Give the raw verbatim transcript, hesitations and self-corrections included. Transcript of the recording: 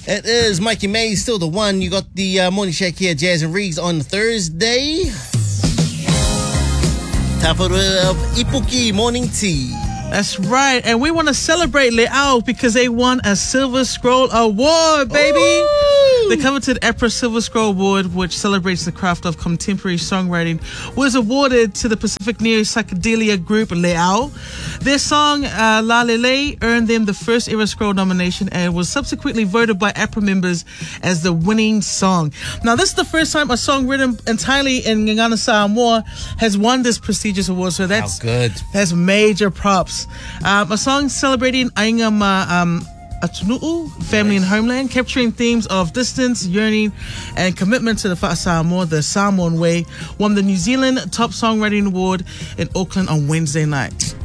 It is Mikey May, still the one. You got the uh, Morning Shack here, Jazz and Riggs on Thursday. Time for the uh, Ipuki Morning Tea. That's right, and we want to celebrate Le'au because they won a Silver Scroll Award, baby. Ooh. The coveted APRA Silver Scroll Award, which celebrates the craft of contemporary songwriting, was awarded to the Pacific Neo Psychedelia group Le'au. Their song uh, La Lele earned them the first ever Scroll nomination and was subsequently voted by APRA members as the winning song. Now, this is the first time a song written entirely in Ngangana Samoa has won this prestigious award, so that's How good. That's major props. Um, a song celebrating Ainga Ma um, Atunu'u, family and homeland, capturing themes of distance, yearning, and commitment to the Fa'a Samoa, the Samoan way, won the New Zealand Top Songwriting Award in Auckland on Wednesday night.